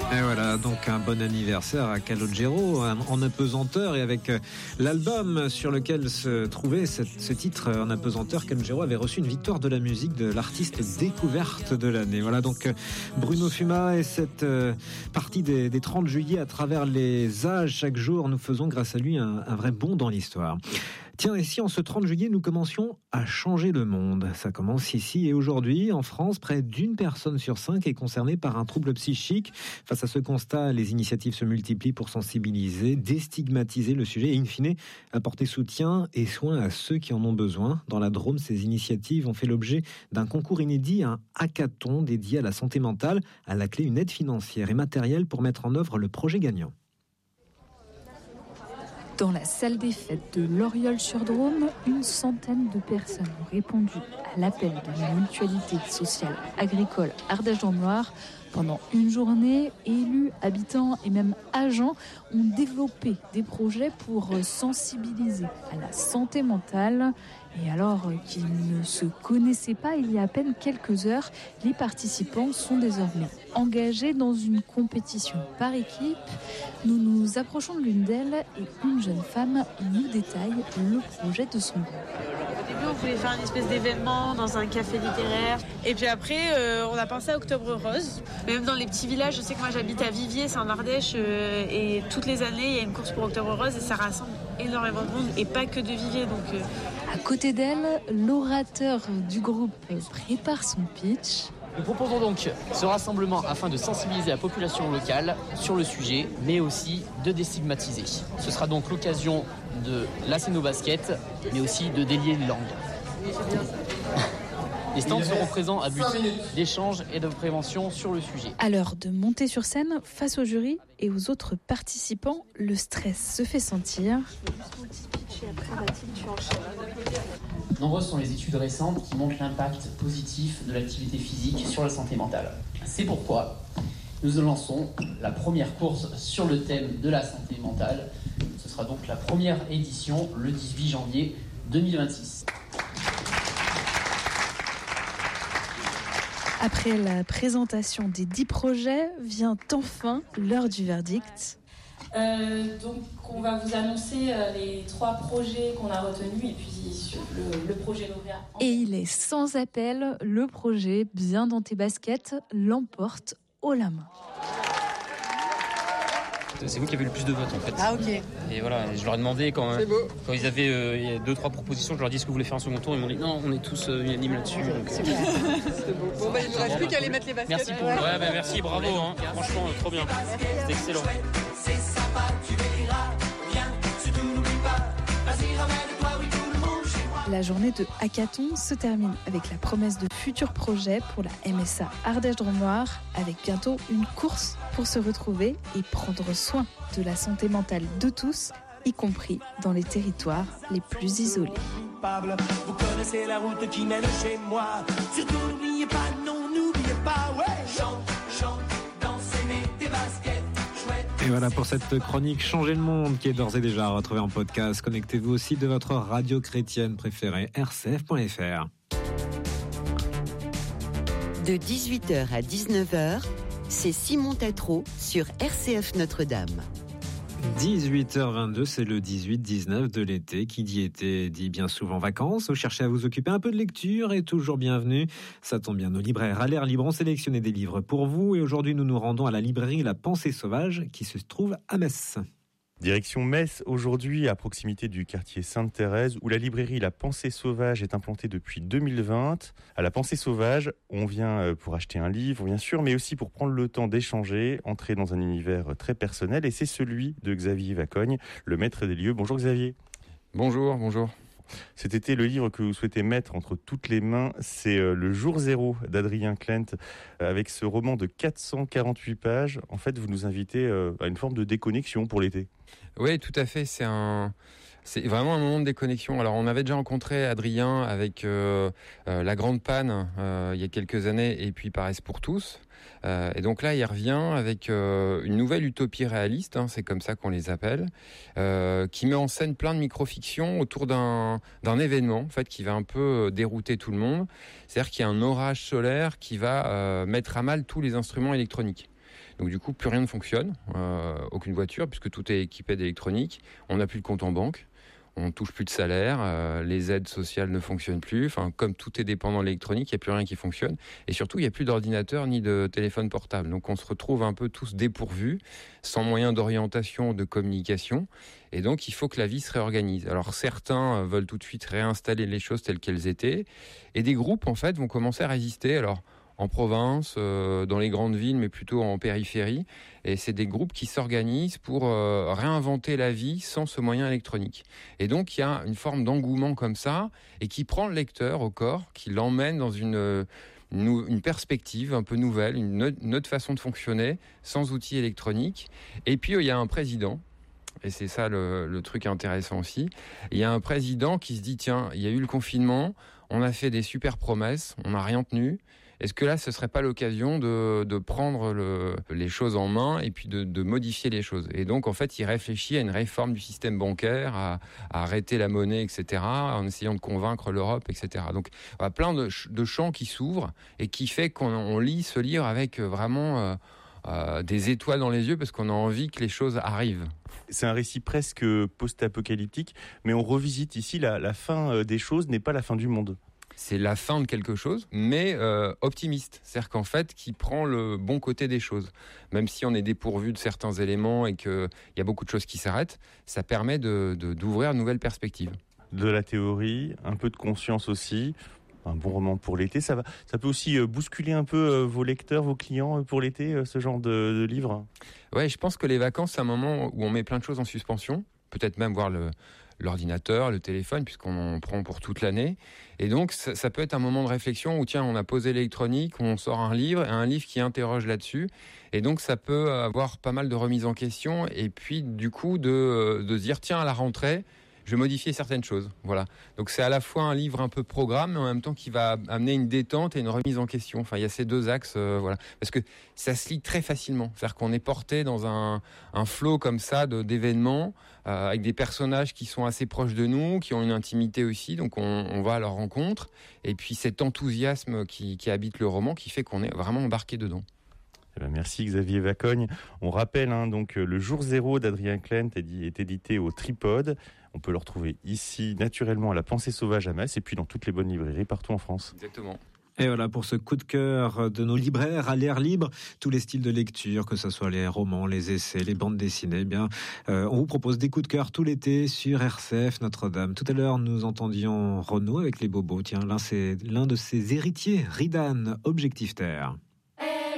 Et voilà, donc un bon anniversaire à Calogero, en apesanteur, et avec l'album sur lequel se trouvait ce titre en apesanteur, Calogero avait reçu une victoire de la musique de l'artiste découverte de l'année. Voilà donc Bruno Fuma et cette partie des 30 juillet à travers les âges. Chaque jour, nous faisons grâce à lui un vrai bond dans l'histoire. Tiens, et si en ce 30 juillet, nous commencions à changer le monde? Ça commence ici et aujourd'hui. En France, près d'une personne sur 5 est concernée par un trouble psychique. Face à ce constat, les initiatives se multiplient pour sensibiliser, déstigmatiser le sujet et, in fine, apporter soutien et soin à ceux qui en ont besoin. Dans la Drôme, ces initiatives ont fait l'objet d'un concours inédit, un hackathon dédié à la santé mentale. À la clé, une aide financière et matérielle pour mettre en œuvre le projet gagnant. Dans la salle des fêtes de Loriol-sur-Drôme, une centaine de personnes ont répondu à l'appel de la mutualité sociale agricole Ardèche dans le Noir. Pendant une journée, élus, habitants et même agents ont développé des projets pour sensibiliser à la santé mentale. Et alors qu'ils ne se connaissaient pas il y a à peine quelques heures, les participants sont désormais engagés dans une compétition par équipe. Nous nous approchons de l'une d'elles et une jeune femme nous détaille le projet de son groupe. Au début, on voulait faire une espèce d'événement dans un café littéraire. Et puis après, on a pensé à Octobre Rose. Même dans les petits villages, je sais que moi j'habite à Viviers, c'est en Ardèche. Et toutes les années, il y a une course pour Octobre Rose et ça rassemble énormément de monde. Et pas que de Viviers. Donc, À côté d'elle, l'orateur du groupe prépare son pitch. Nous proposons donc ce rassemblement afin de sensibiliser la population locale sur le sujet, mais aussi de déstigmatiser. Ce sera donc l'occasion de lasser nos baskets, mais aussi de délier les langues. Les stands seront présents à but d'échange et de prévention sur le sujet. À l'heure de monter sur scène, face au jury et aux autres participants, le stress se fait sentir. Nombreuses sont les études récentes qui montrent l'impact positif de l'activité physique sur la santé mentale. C'est pourquoi nous lançons la première course sur le thème de la santé mentale. Ce sera donc la première édition le 18 janvier 2026. Après la présentation des 10 projets, vient enfin l'heure du verdict. Donc on va vous annoncer les 3 projets qu'on a retenus et puis sur le projet lauréat. Et il est sans appel, le projet Bien dans tes baskets l'emporte haut la main. C'est vous qui avez le plus de votes en fait. Ah ok. Et voilà, je leur ai demandé quand ils avaient 2-3 propositions, je leur ai dit est-ce que vous voulez faire un second tour, ils m'ont dit non, on est tous unanimes là-dessus. Donc, C'est bon. Bon bah il ne reste plus qu'à aller mettre les baskets. merci pour merci, bravo, hein. Franchement trop bien, c'était excellent. C'est sympa, tu verras, viens, surtout n'oublie pas, vas-y ramène-toi, oui tout le monde chez moi. La journée de hackathon se termine avec la promesse de futurs projets pour la MSA Ardèche dans le Noir, avec bientôt une course pour se retrouver et prendre soin de la santé mentale de tous, y compris dans les territoires les plus isolés. Vous connaissez la route qui mène chez moi, surtout n'oubliez pas, non n'oubliez pas, ouais, chante, chante, dansez, mettez des baskets. Et voilà pour cette chronique Changer le monde qui est d'ores et déjà retrouvée en podcast. Connectez-vous aussi de votre radio chrétienne préférée, rcf.fr. De 18h à 19h, c'est Simon Tatro sur RCF Notre-Dame. 18h22, c'est le 18-19 de l'été. Qui dit été dit bien souvent vacances. Vous cherchez à vous occuper un peu de lecture et toujours bienvenue. Ça tombe bien, nos libraires à l'air libre ont sélectionné des livres pour vous. Et aujourd'hui, nous nous rendons à la librairie La Pensée Sauvage qui se trouve à Metz. Direction Metz, aujourd'hui à proximité du quartier Sainte-Thérèse, où la librairie La Pensée Sauvage est implantée depuis 2020. À La Pensée Sauvage, on vient pour acheter un livre, bien sûr, mais aussi pour prendre le temps d'échanger, entrer dans un univers très personnel, et c'est celui de Xavier Vacogne, le maître des lieux. Bonjour Xavier. Bonjour. Cet été, le livre que vous souhaitez mettre entre toutes les mains, c'est Le Jour Zéro d'Adrien Klent, avec ce roman de 448 pages. En fait, vous nous invitez à une forme de déconnexion pour l'été. Oui, tout à fait. C'est vraiment un moment de déconnexion. Alors, on avait déjà rencontré Adrien avec La Grande Panne il y a quelques années, et puis Paresse pour tous. Et donc là, il revient avec une nouvelle utopie réaliste, hein, c'est comme ça qu'on les appelle, qui met en scène plein de micro-fictions autour d'un événement, en fait, qui va un peu dérouter tout le monde. C'est-à-dire qu'il y a un orage solaire qui va mettre à mal tous les instruments électroniques. Donc du coup, plus rien ne fonctionne, aucune voiture, puisque tout est équipé d'électronique. On n'a plus de compte en banque. On touche plus de salaire, les aides sociales ne fonctionnent plus. Enfin, comme tout est dépendant de l'électronique, il n'y a plus rien qui fonctionne. Et surtout, il n'y a plus d'ordinateur ni de téléphone portable. Donc, on se retrouve un peu tous dépourvus, sans moyen d'orientation, de communication. Et donc, il faut que la vie se réorganise. Alors, certains veulent tout de suite réinstaller les choses telles qu'elles étaient. Et des groupes, en fait, vont commencer à résister. Alors, en province, dans les grandes villes, mais plutôt en périphérie. Et c'est des groupes qui s'organisent pour réinventer la vie sans ce moyen électronique. Et donc, il y a une forme d'engouement comme ça, et qui prend le lecteur au corps, qui l'emmène dans une perspective un peu nouvelle, une autre façon de fonctionner, sans outils électroniques. Et puis, il y a un président, et c'est ça le truc intéressant aussi, il y a un président qui se dit, tiens, il y a eu le confinement, on a fait des super promesses, on n'a rien tenu. Est-ce que là, ce ne serait pas l'occasion de prendre les choses en main et puis de modifier les choses ? Et donc, en fait, il réfléchit à une réforme du système bancaire, à arrêter la monnaie, etc., en essayant de convaincre l'Europe, etc. Donc, voilà, plein de champs qui s'ouvrent et qui fait qu'on lit ce livre avec vraiment des étoiles dans les yeux parce qu'on a envie que les choses arrivent. C'est un récit presque post-apocalyptique, mais on revisite ici la fin des choses n'est pas la fin du monde. C'est la fin de quelque chose, mais optimiste. C'est-à-dire qu'en fait, qui prend le bon côté des choses. Même si on est dépourvu de certains éléments et qu'il y a beaucoup de choses qui s'arrêtent, ça permet d'ouvrir de nouvelles perspectives. De la théorie, un peu de conscience aussi. Un bon roman pour l'été. Ça peut aussi bousculer un peu vos lecteurs, vos clients pour l'été, ce genre de livre. Ouais, je pense que les vacances, c'est un moment où on met plein de choses en suspension. Peut-être même voir l'ordinateur, le téléphone, puisqu'on en prend pour toute l'année. Et donc, ça peut être un moment de réflexion où, tiens, on a posé l'électronique, on sort un livre qui interroge là-dessus. Et donc, ça peut avoir pas mal de remises en question. Et puis, du coup, de se dire, tiens, à la rentrée, je vais modifier certaines choses. Voilà. Donc, c'est à la fois un livre un peu programme, mais en même temps qui va amener une détente et une remise en question. Enfin, il y a ces deux axes, voilà. Parce que ça se lit très facilement. C'est-à-dire qu'on est porté dans un flot comme ça d'événements, avec des personnages qui sont assez proches de nous, qui ont une intimité aussi. Donc, on va à leur rencontre. Et puis, cet enthousiasme qui habite le roman, qui fait qu'on est vraiment embarqué dedans. Merci Xavier Vacogne. On rappelle donc Le Jour Zéro d'Adrien Klent est édité au Tripode. On peut le retrouver ici naturellement à La Pensée Sauvage à Metz et puis dans toutes les bonnes librairies partout en France. Exactement. Et voilà pour ce coup de cœur de nos libraires à l'air libre, tous les styles de lecture, que ce soit les romans, les essais, les bandes dessinées, on vous propose des coups de cœur tout l'été sur RCF Notre-Dame. Tout à l'heure, nous entendions Renaud avec les bobos. Tiens, c'est l'un de ses héritiers, Ridan, Objectif Terre.